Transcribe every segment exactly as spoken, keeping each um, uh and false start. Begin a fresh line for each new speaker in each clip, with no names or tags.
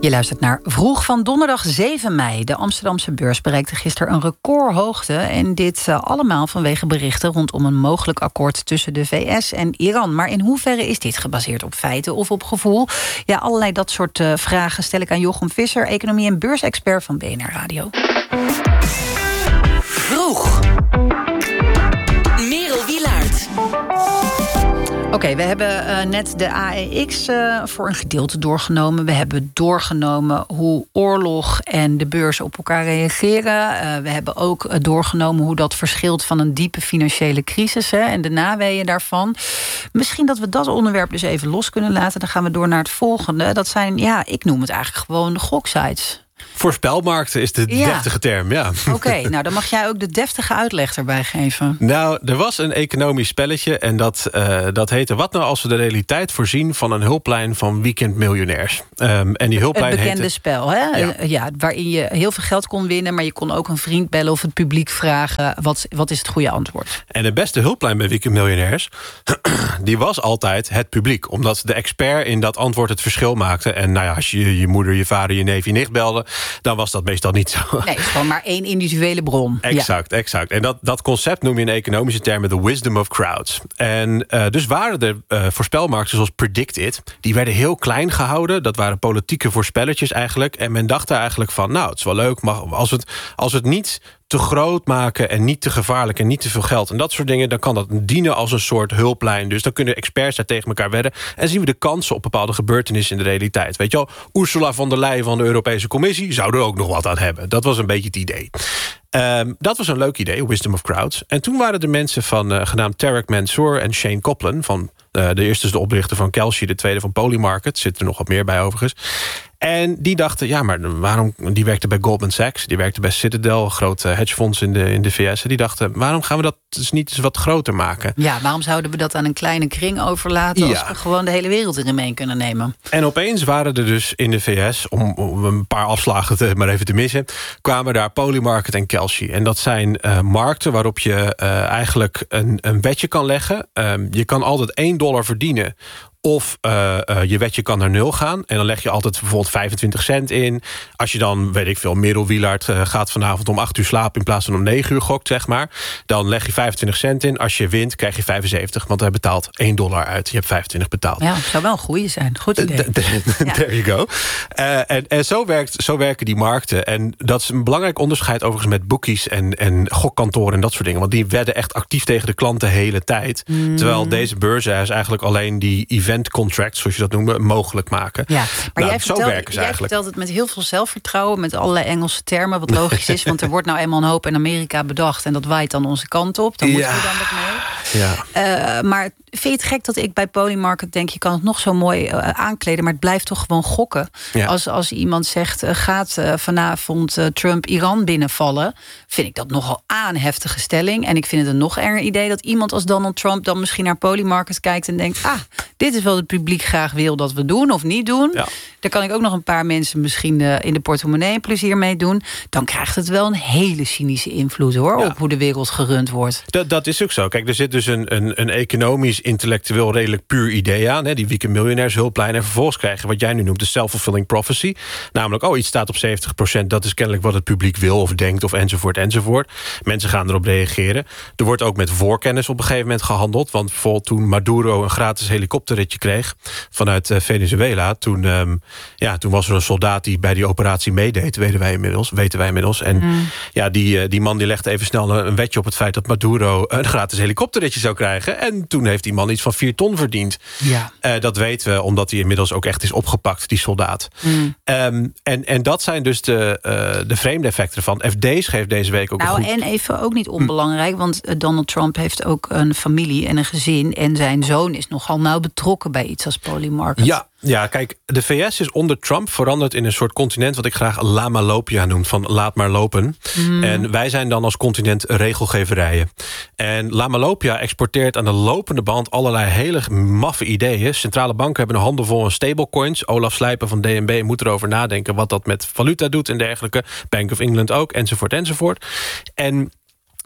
Je luistert naar Vroeg van donderdag zeven mei. De Amsterdamse beurs bereikte gisteren een recordhoogte. En dit uh, allemaal vanwege berichten rondom een mogelijk akkoord tussen de V S en Iran. Maar in hoeverre is dit gebaseerd op feiten of op gevoel? Ja, allerlei dat soort uh, vragen stel ik aan Jochem Visser, economie- en beursexpert van B N R Radio.
Vroeg. Merel Wielaert.
Oké, okay, we hebben uh, net de A E X uh, voor een gedeelte doorgenomen. We hebben doorgenomen hoe oorlog en de beurs op elkaar reageren. Uh, we hebben ook uh, doorgenomen hoe dat verschilt van een diepe financiële crisis, hè, en de naweeën daarvan. Misschien dat we dat onderwerp dus even los kunnen laten. Dan gaan we door naar het volgende. Dat zijn, ja, ik noem het eigenlijk gewoon de goksites.
Voorspelmarkten is de
ja.
deftige term, ja.
Oké, okay, nou dan mag jij ook de deftige uitleg erbij geven.
Nou, er was een economisch spelletje en dat, uh, dat heette... wat nou als we de realiteit voorzien van een hulplijn van weekendmiljonairs? Um, en die hulplijn
het bekende
heette...
spel, hè?
Ja.
Uh, ja, waarin je heel veel geld kon winnen, maar je kon ook een vriend bellen of het publiek vragen, wat, wat is het goede antwoord?
En de beste hulplijn bij weekendmiljonairs, die was altijd het publiek. Omdat de expert in dat antwoord het verschil maakte. En nou ja, als je je moeder, je vader, je neef, je nicht belde, dan was dat meestal niet zo.
Nee, het is gewoon maar één individuele bron.
Exact, ja. exact. En dat, dat concept noem je in economische termen de wisdom of crowds. En uh, dus waren er uh, voorspelmarkten zoals Predictit, die werden heel klein gehouden. Dat waren politieke voorspelletjes eigenlijk. En men dacht daar eigenlijk van, nou, het is wel leuk, maar als we het, als we het niet te groot maken en niet te gevaarlijk en niet te veel geld en dat soort dingen, dan kan dat dienen als een soort hulplijn. Dus dan kunnen experts daar tegen elkaar wedden en zien we de kansen op bepaalde gebeurtenissen in de realiteit. Weet je wel, Ursula von der Leyen van de Europese Commissie zou er ook nog wat aan hebben. Dat was een beetje het idee. Um, dat was een leuk idee, Wisdom of Crowds. En toen waren er mensen van uh, genaamd Tarek Mansour en Shane Copeland van uh, de eerste is de oprichter van Kalshi, de tweede van Polymarket. Zit er nog wat meer bij overigens. En die dachten, ja, maar waarom... Die werkte bij Goldman Sachs, die werkte bij Citadel, een groot hedgefonds in de, in de V S. En die dachten, waarom gaan we dat dus niet eens wat groter maken?
Ja, waarom zouden we dat aan een kleine kring overlaten, ja, als we gewoon de hele wereld erin mee kunnen nemen? En
opeens waren er dus in de V S, om, om een paar afslagen te, maar even te missen, kwamen daar Polymarket en Kalshi. En dat zijn uh, markten waarop je uh, eigenlijk een, een wetje kan leggen. Uh, je kan altijd één dollar verdienen. Of uh, uh, je wetje kan naar nul gaan. En dan leg je altijd bijvoorbeeld vijfentwintig cent in. Als je dan, weet ik veel, Merel Wielaert uh, gaat vanavond om acht uur slapen in plaats van om negen uur gokt, zeg maar. Dan leg je vijfentwintig cent in. Als je wint, krijg je vijfenzeventig. Want hij betaalt één dollar uit. Je hebt vijfentwintig betaald.
Ja, het zou wel een goeie zijn. Goed idee.
Ja. There you go. Uh, en en zo, werkt, zo werken die markten. En dat is een belangrijk onderscheid overigens met bookies en, en gokkantoren en dat soort dingen. Want die wedden echt actief tegen de klant de hele tijd. Mm. Terwijl deze beurzen is eigenlijk alleen die event contracts, zoals je dat noemt, mogelijk maken.
Ja, maar
nou,
jij,
zo
vertelt,
werken ze
jij
eigenlijk.
vertelt het met heel veel zelfvertrouwen, met allerlei Engelse termen, wat logisch is, want er wordt nou eenmaal een hoop in Amerika bedacht en dat waait dan onze kant op. Dan
ja.
moeten we dan wat mee.
Ja.
Uh, maar vind je het gek dat ik bij Polymarket denk, je kan het nog zo mooi uh, aankleden, maar het blijft toch gewoon gokken. Ja. Als, als iemand zegt, uh, gaat uh, vanavond uh, Trump Iran binnenvallen, vind ik dat nogal aan heftige stelling. En ik vind het een nog erger idee dat iemand als Donald Trump dan misschien naar Polymarket kijkt en denkt, ah, dit is wat het publiek graag wil dat we doen of niet doen. Ja. Daar kan ik ook nog een paar mensen misschien uh, in de portemonnee een plezier mee doen. Dan krijgt het wel een hele cynische invloed, hoor, ja, op hoe de wereld gerund wordt.
Dat, dat is ook zo. Kijk, er zit dus een, een, een economisch, intellectueel, redelijk puur idee aan. Hè, die weekendmiljonairs hulplijn. En vervolgens krijgen wat jij nu noemt de self-fulfilling prophecy. Namelijk, oh, iets staat op zeventig procent. Dat is kennelijk wat het publiek wil of denkt of enzovoort enzovoort. Mensen gaan erop reageren. Er wordt ook met voorkennis op een gegeven moment gehandeld. Want bijvoorbeeld toen Maduro een gratis helikopterritje kreeg vanuit uh, Venezuela, toen, um, ja, toen was er een soldaat die bij die operatie meedeed, weten wij inmiddels. Weten wij inmiddels. En mm. ja, die, uh, die man die legde even snel een, een wetje op het feit dat Maduro een gratis helikopterritje zou krijgen. En toen heeft die man iets van vier ton verdiend.
Ja.
Uh, dat weten we, omdat hij inmiddels ook echt is opgepakt, die soldaat. Mm. Um, en, en dat zijn dus de, uh, de vreemde effecten ervan. F D schreef deze week ook
nou,
een goed...
en even ook niet onbelangrijk, want Donald Trump heeft ook een familie en een gezin. En zijn zoon is nogal nauw betrokken bij iets als Polymarket.
Ja. Ja, kijk, de V S is onder Trump veranderd in een soort continent wat ik graag Lamalopia noem, van laat maar lopen. Mm. En wij zijn dan als continent regelgeverijen. En Lamalopia exporteert aan de lopende band allerlei hele maffe ideeën. Centrale banken hebben een handen vol aan stablecoins. Olaf Slijpen van D N B moet erover nadenken wat dat met valuta doet en dergelijke. Bank of England ook, enzovoort, enzovoort. En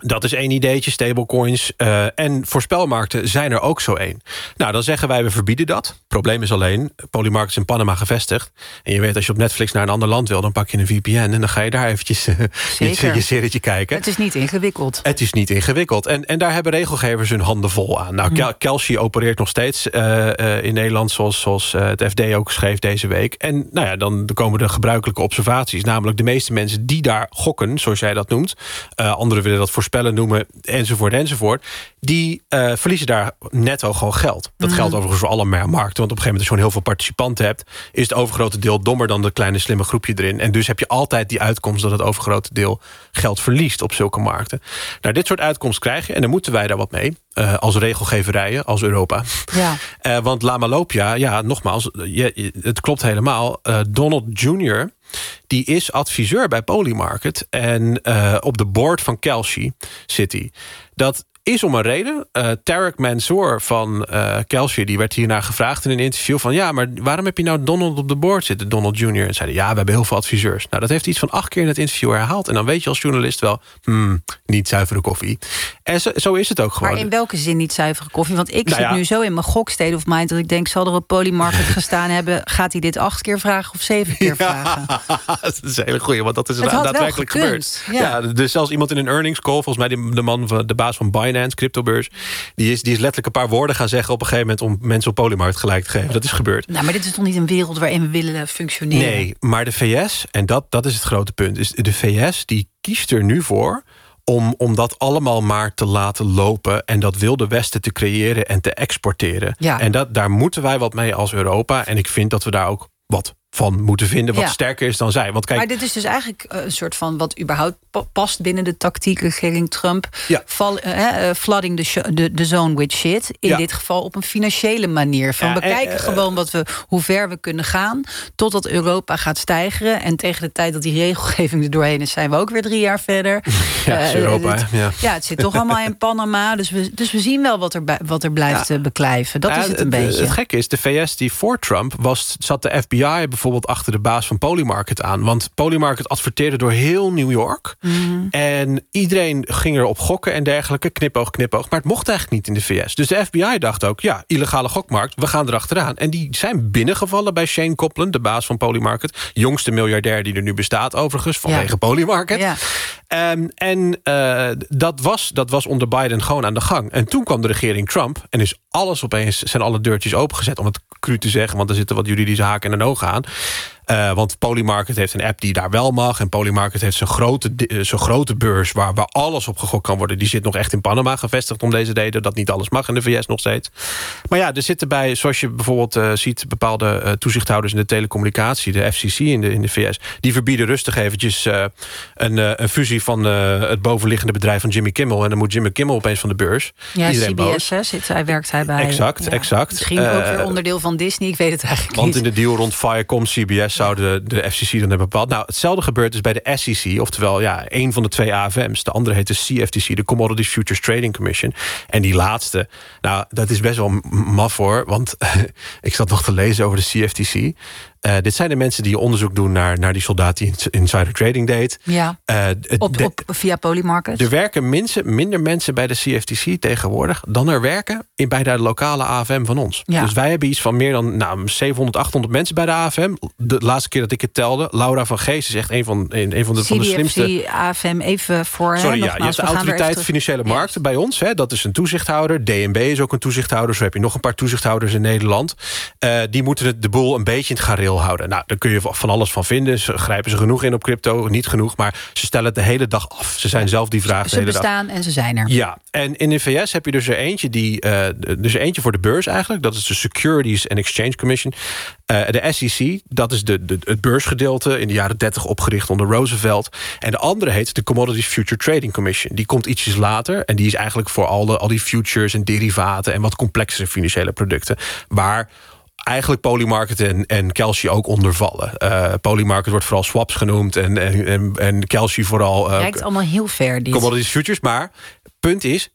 Dat is één ideetje, stablecoins. Uh, en voorspelmarkten zijn er ook zo één. Nou, dan zeggen wij, we verbieden dat. Probleem is alleen, Polymarket is in Panama gevestigd. En je weet, als je op Netflix naar een ander land wil... dan pak je een V P N en dan ga je daar eventjes uh, je, je serietje kijken.
Het is niet ingewikkeld.
Het is niet ingewikkeld. En, en daar hebben regelgevers hun handen vol aan. Nou, hmm. Kelsey opereert nog steeds uh, uh, in Nederland... zoals, zoals uh, het F D ook schreef deze week. En nou ja, dan komen de gebruikelijke observaties. Namelijk de meeste mensen die daar gokken, zoals jij dat noemt. Uh, anderen willen dat voorspellen. Spellen noemen, enzovoort, enzovoort... die uh, verliezen daar netto gewoon geld. Dat mm. geldt overigens voor alle markten. Want op een gegeven moment, als je gewoon heel veel participanten hebt... is het overgrote deel dommer dan de kleine slimme groepje erin. En dus heb je altijd die uitkomst... dat het overgrote deel geld verliest op zulke markten. Nou, dit soort uitkomst krijg je... en dan moeten wij daar wat mee. Uh, als regelgeverijen, als Europa.
Ja.
Uh, want Lama Lopia, ja, nogmaals... Je, je, het klopt helemaal. Uh, Donald junior die is adviseur bij Polymarket. En uh, op de board van Kelsey zit hij. Dat is om een reden. Uh, Tarek Mansour van uh, Kelsey, die werd hierna gevraagd in een interview... van ja, maar waarom heb je nou Donald op de board zitten, Donald junior? En zeiden, ja, we hebben heel veel adviseurs. Nou, dat heeft hij iets van acht keer in het interview herhaald. En dan weet je als journalist wel, hmm, niet zuivere koffie. En zo, zo is het ook gewoon.
Maar in welke zin niet zuivere koffie? Want ik
nou
zit
ja.
nu zo in mijn gok state of mind... dat ik denk, zal er op Polymarket gestaan hebben... gaat hij dit acht keer vragen of zeven keer vragen?
Ja, dat is een hele goeie, want dat is daadwerkelijk gebeurd.
Ja.
Ja, dus zelfs iemand in een earnings call... volgens mij de man, van de baas van Binance, cryptobeurs... Die is, die is letterlijk een paar woorden gaan zeggen op een gegeven moment... om mensen op Polymarket gelijk te geven. Dat is gebeurd.
Nou, maar dit is toch niet een wereld waarin we willen functioneren?
Nee, maar de V S, en dat, dat is het grote punt... is de V S die kiest er nu voor... Om, om dat allemaal maar te laten lopen... en dat wilde Westen te creëren en te exporteren.
Ja.
En dat, daar moeten wij wat mee als Europa. En ik vind dat we daar ook wat van moeten vinden... wat
ja.
sterker is dan zij. Want kijk,
maar dit is dus eigenlijk een soort van... wat überhaupt past binnen de tactiek regering Trump.
Ja.
Val, uh, flooding the, show, the, the zone with shit. In
ja.
dit geval op een financiële manier. Van
Ja,
we kijken
uh,
gewoon wat we, hoe ver we kunnen gaan... totdat Europa gaat stijgeren. En tegen de tijd dat die regelgeving er doorheen is... zijn we ook weer drie jaar verder.
Ja, uh, Europa,
het,
ja.
ja, het zit toch allemaal in Panama. Dus we, dus we zien wel wat er, wat er blijft ja. beklijven. Dat ja, is het een
het,
beetje.
Het gekke is, de V S die voor Trump was... zat de F B I bijvoorbeeld achter de baas van Polymarket aan. Want Polymarket adverteerde door heel New York. Mm-hmm. En iedereen ging erop gokken en dergelijke. Knipoog, knipoog. Maar het mocht eigenlijk niet in de V S. Dus de F B I dacht ook, ja, illegale gokmarkt, we gaan erachteraan. En die zijn binnengevallen bij Shane Copland, de baas van Polymarket. Jongste miljardair die er nu bestaat, overigens, vanwege ja. Polymarket. Ja. Um, en uh, dat, was, dat was onder Biden gewoon aan de gang. En toen kwam de regering Trump en is alles opeens, zijn alle deurtjes opengezet, om het cru te zeggen, want er zitten wat juridische haken en een ogen aan. Uh, want Polymarket heeft een app die daar wel mag. En Polymarket heeft zijn grote, zijn grote beurs... Waar, waar alles op gegokt kan worden. Die zit nog echt in Panama gevestigd om deze reden. Dat niet alles mag in de V S nog steeds. Maar ja, er zitten bij, zoals je bijvoorbeeld uh, ziet... bepaalde uh, toezichthouders in de telecommunicatie... de F C C in de, in de V S... die verbieden rustig eventjes uh, een, uh, een fusie van uh, het bovenliggende bedrijf van Jimmy Kimmel. En dan moet Jimmy Kimmel opeens van de beurs.
Ja,
Iedereen
C B S, hè, zit, hij werkt hij bij.
Exact,
ja,
exact.
Misschien uh, ook weer onderdeel van Disney, ik weet het eigenlijk
want
niet.
Want in de deal rond Viacom, C B S... zou de, de F C C dan hebben bepaald. Nou, hetzelfde gebeurt dus bij de S E C, oftewel ja, een van de twee A F M's. De andere heet de C F T C, de Commodities Futures Trading Commission. En die laatste, nou, dat is best wel maf hoor, want ik zat nog te lezen over de C F T C. Uh, dit zijn de mensen die onderzoek doen naar, naar die soldaat die insider trading deed.
Ja, uh, op,
de,
op, via Polymarket.
Er werken mensen, minder mensen bij de C F T C tegenwoordig dan er werken in, bij de lokale A F M van ons. Ja. Dus wij hebben iets van meer dan nou, zevenhonderd, achthonderd mensen bij de A F M. De laatste keer dat ik het telde, Laura van Geest is echt een van, een, een van, de, van de slimste.
C D F C, A F M, even voor...
Sorry,
hè,
ja, je hebt de Autoriteit terug... Financiële Markten ja. bij ons. Hè, dat is een toezichthouder. D N B is ook een toezichthouder. Zo heb je nog een paar toezichthouders in Nederland. Uh, die moeten het, de boel een beetje in het gareel houden. Nou, dan kun je van alles van vinden. Ze grijpen ze genoeg in op crypto, niet genoeg. Maar ze stellen het de hele dag af. Ze zijn zelf die vraag
ze
de hele
bestaan
dag.
En ze zijn er.
Ja, en in de V S heb je dus er eentje die... Uh, dus er eentje voor de beurs eigenlijk. Dat is de Securities and Exchange Commission. Uh, de S E C, dat is de, de, het beursgedeelte. In de jaren dertig opgericht onder Roosevelt. En de andere heet de Commodities Future Trading Commission. Die komt ietsjes later. En die is eigenlijk voor al, de, al die futures en derivaten... en wat complexere financiële producten. Waar... eigenlijk Polymarket en, en Kelsey ook ondervallen. Uh, Polymarket wordt vooral swaps genoemd... en, en, en, en Kelsey vooral... Uh,
lijkt allemaal heel ver, dit.
Commodities futures, maar... punt is,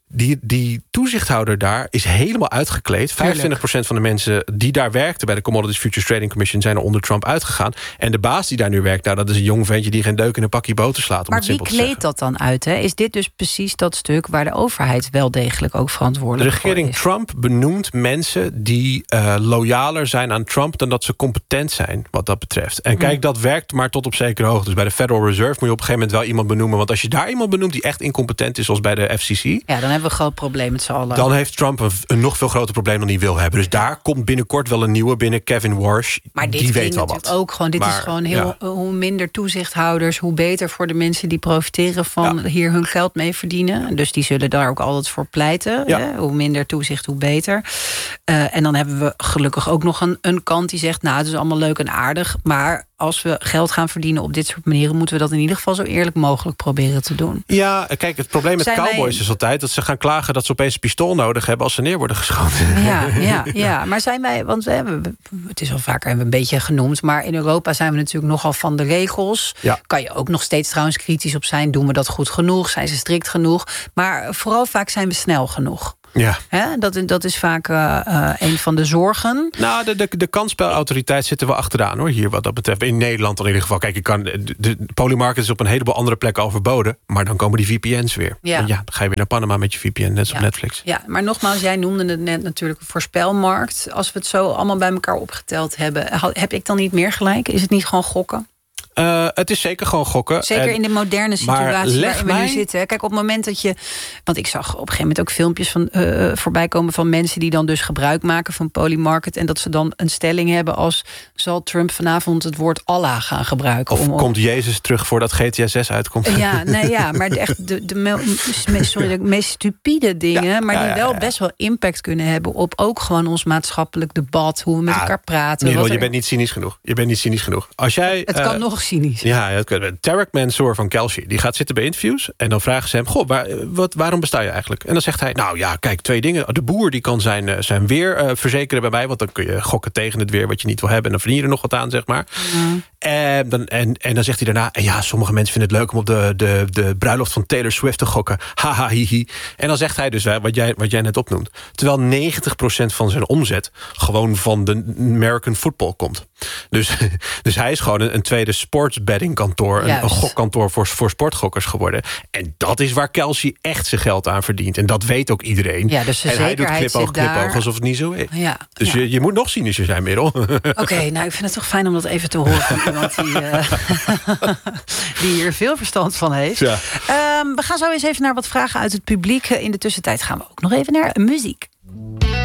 die, die toezichthouder daar is helemaal uitgekleed. vijfentwintig procent van de mensen die daar werkten bij de Commodities Futures Trading Commission zijn er onder Trump uitgegaan. En de baas die daar nu werkt, nou, dat is een jong ventje die geen deuk in een pakje boter slaat. Om
maar
het
wie
simpel te
kleedt dat dan uit? Hè? Is dit dus precies dat stuk waar de overheid wel degelijk ook verantwoordelijk voor is?
De regering Trump benoemt mensen die uh, loyaler zijn aan Trump dan dat ze competent zijn wat dat betreft. En kijk, dat werkt maar tot op zekere hoogte. Dus bij de Federal Reserve moet je op een gegeven moment wel iemand benoemen. Want als je daar iemand benoemt die echt incompetent is, zoals bij de F C C,
ja, dan hebben we een groot probleem met z'n allen.
Dan heeft Trump een, een nog veel groter probleem dan hij wil hebben. Dus daar komt binnenkort wel een nieuwe binnen, Kevin Warsh.
Maar dit
die weet wel
natuurlijk
wat.
Ook gewoon, dit
maar,
is gewoon heel,
ja.
hoe minder toezichthouders, hoe beter voor de mensen die profiteren van ja. hier hun geld mee verdienen. Dus die zullen daar ook altijd voor pleiten.
Ja.
Hè? Hoe minder toezicht, hoe beter. Uh, en dan hebben we gelukkig ook nog een, een kant die zegt, nou, het is allemaal leuk en aardig, maar als we geld gaan verdienen op dit soort manieren, moeten we dat in ieder geval zo eerlijk mogelijk proberen te doen.
Ja, kijk, het probleem met
Zijn
cowboys
wij...
is altijd dat ze gaan klagen dat ze opeens een pistool nodig hebben als ze neer worden geschoten.
Ja, ja, ja. Maar zijn wij, want we hebben, het is al vaker een beetje genoemd, maar in Europa zijn we natuurlijk nogal van de regels. Ja. Kan je ook nog steeds trouwens kritisch op zijn. Doen we dat goed genoeg? Zijn ze strikt genoeg? Maar vooral vaak zijn we snel genoeg.
Ja.
Hè? Dat, dat is vaak uh, uh, een van de zorgen.
Nou, de, de, de kansspelautoriteit zitten we achteraan, hoor, hier wat dat betreft. In Nederland in ieder geval. Kijk, ik kan, de, de Polymarket is op een heleboel andere plekken al verboden, maar dan komen die V P N's weer.
Ja.
En ja, dan ga je weer naar Panama met je V P N, net als
ja.
op Netflix.
Ja, maar nogmaals, jij noemde het net natuurlijk een voorspelmarkt. Als we het zo allemaal bij elkaar opgeteld hebben, heb ik dan niet meer gelijk? Is het niet gewoon gokken?
Uh, het is zeker gewoon gokken.
Zeker
en,
in de moderne situatie waarin
mij...
we nu zitten. Kijk, op het moment dat je... Want ik zag op een gegeven moment ook filmpjes van, uh, voorbij komen van mensen die dan dus gebruik maken van Polymarket. En dat ze dan een stelling hebben als, zal Trump vanavond het woord Allah gaan gebruiken?
Of
om, om...
komt Jezus terug voordat G T A zes uitkomt?
Ja, nee, ja, maar de, echt de, de, me, sorry, de meest stupide dingen, ja, maar die ja, ja, wel ja. best wel impact kunnen hebben op ook gewoon ons maatschappelijk debat, hoe we met ah, elkaar praten.
Merel,
er...
je bent niet cynisch genoeg. Je bent niet cynisch genoeg. Als jij,
het kan
uh,
nog cynisch.
Ja, het kan. Tarek Mansour van Kelsey, die gaat zitten bij interviews en dan vragen ze hem, goh, waar, wat, waarom besta je eigenlijk? En dan zegt hij, nou ja, kijk, twee dingen. De boer die kan zijn, zijn weer uh, verzekeren bij mij, want dan kun je gokken tegen het weer wat je niet wil hebben en dan verdien je er nog wat aan, zeg maar. Mm. En, dan, en, en dan zegt hij daarna, en ja, sommige mensen vinden het leuk om op de, de, de bruiloft van Taylor Swift te gokken. Haha, hihi. En dan zegt hij dus, wat jij, wat jij net opnoemt, terwijl negentig procent van zijn omzet gewoon van de American football komt. Dus, dus hij is gewoon een, een tweede sportsbettingkantoor, een, een gokkantoor voor, voor sportgokkers geworden. En dat is waar Kelsey echt zijn geld aan verdient. En dat weet ook iedereen.
Ja, dus
en hij doet knipoog, knipoog, daar... alsof het niet zo is. Ja, dus ja. Je, je moet nog cynischer zijn, Merel. Oké,
okay, nou, ik vind het toch fijn om dat even te horen van iemand die, uh, die hier veel verstand van heeft. Ja. Um, we gaan zo eens even naar wat vragen uit het publiek. In de tussentijd gaan we ook nog even naar muziek.